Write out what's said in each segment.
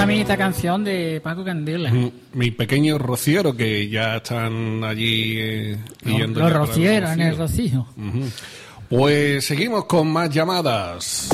también esta canción de Paco Candela. Mi pequeño rociero, que ya están allí yendo. Los rocieros en el rocío. Pues seguimos con más llamadas.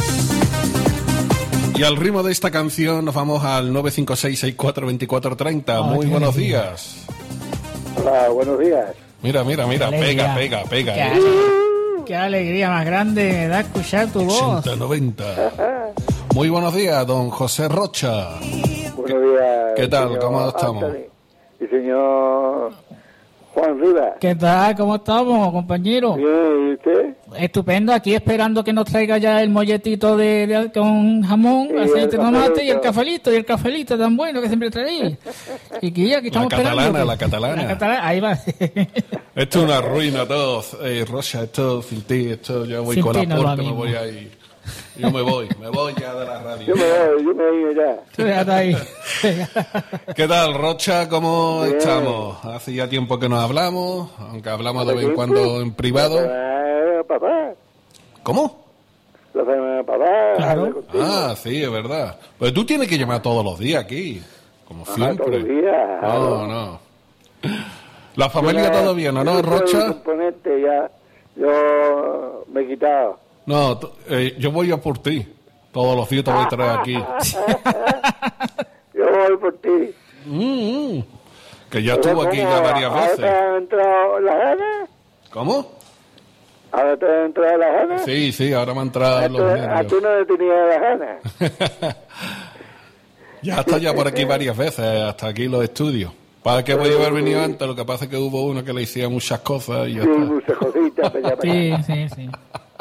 Y al ritmo de esta canción nos vamos al 956-642430. Muy buenos días. Hola, buenos días. Mira, pega. Qué alegría más grande me da escuchar tu voz. 80-90. Muy buenos días, don José Rocha. Buenos días. ¿Qué tal? ¿Cómo estamos? Anthony y señor Juan Rivas. ¿Qué tal? ¿Cómo estamos, compañero? Bien, ¿y usted? Estupendo, aquí esperando que nos traiga ya el molletito con jamón, aceite de tomate y el cafelito tan bueno que siempre traéis. Y que aquí estamos esperando. La catalana. Ahí va. Esto es una ruina todo, Rocha, esto sin ti, esto yo voy sin con la puerta, me voy ahí. Yo me voy ya de la radio. Yo me voy ya. Quédate ahí. ¿Qué tal, Rocha? ¿Cómo estamos? Hace ya tiempo que nos hablamos, aunque hablamos de vez en cuando en privado. Papá. ¿Cómo? La semana papá. Claro. Ah, sí, es verdad. Pero tú tienes que llamar todos los días aquí, como siempre. Todos los días. No. La familia todo bien, ¿no, Rocha? Componente ya, yo me he quitado. No, yo voy a por ti. Todos los días te voy a traer aquí. Yo voy por ti. Que ya estuvo aquí ya varias veces. ¿Ahora te han entrado las ganas? ¿Cómo? ¿Ahora te han entrado las ganas? Sí, ahora me han entrado los nervios. ¿A tú no tenías las ganas? Ya está ya por aquí varias veces, hasta aquí los estudios. ¿Para qué voy a haber venido antes? Lo que pasa es que hubo uno que le hacía muchas cosas y ya está. Muchas cositas. Sí. Sí.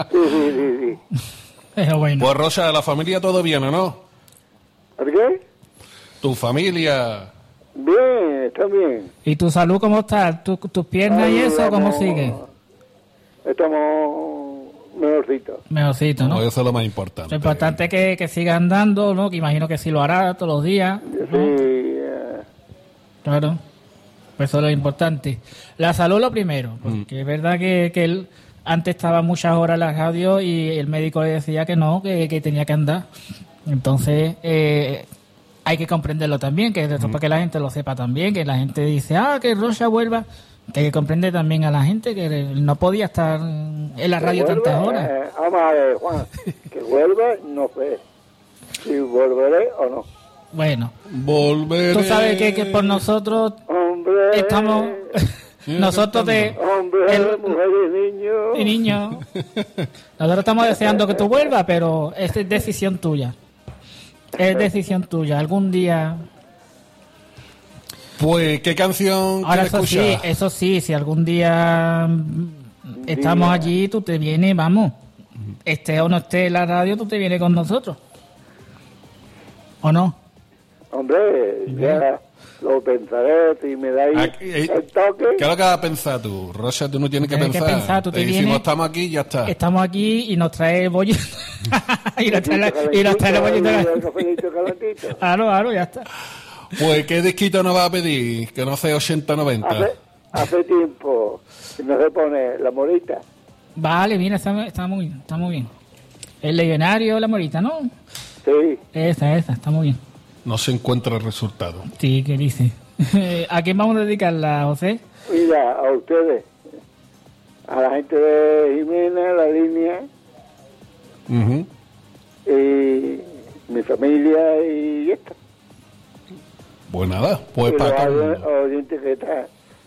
Es bueno. Pues Rosa, ¿la familia todo bien o no? ¿Por qué? ¿Tu familia? Bien, está bien. ¿Y tu salud cómo está? ¿Tus piernas y eso cómo sigue? Estamos mejorcito, ¿no? No, eso es lo más importante. Lo importante es que siga andando, ¿no? Que imagino que sí lo hará todos los días. Sí. Claro. Pues eso es lo importante. La salud lo primero, porque es verdad que él antes estaba muchas horas en la radio y el médico le decía que no, que tenía que andar. Entonces, hay que comprenderlo también, que para que la gente lo sepa también, que la gente dice, que Rocha vuelva, que hay que comprender también a la gente que no podía estar en la radio tantas horas. Vamos a ver, Juan, que vuelva, no sé si volveré o no. Bueno, volveré. Tú sabes que por nosotros estamos... Nosotros mujeres y niños. Nosotros estamos deseando que tú vuelvas, pero es decisión tuya. Es decisión tuya. Algún día... Pues, ¿qué canción ahora quieres escuchar? Eso sí, si algún día estamos allí, tú te vienes, vamos. Esté o no esté en la radio, tú te vienes con nosotros. ¿O no? Hombre, ya lo pensaré, si me dais el toque. ¿Qué es lo que vas a pensar tú? Rosa, tú no tienes que pensar. Tú te decimos, estamos aquí y ya está. Estamos aquí y nos trae el bollito. y nos trae el bollito. Claro, ya está. Pues, ¿qué disquito nos va a pedir? Que no sea 80-90. Hace tiempo que no se pone La Morita. Vale, mira, está muy bien. El Legionario, La Morita, ¿no? Sí. Esa, está muy bien. No se encuentra el resultado. Sí, ¿qué dice? ¿A quién vamos a dedicarla, José? Mira, a ustedes. A la gente de Jimena, La Línea. Y mi familia y esto. Pues nada, pues y para los oyentes que están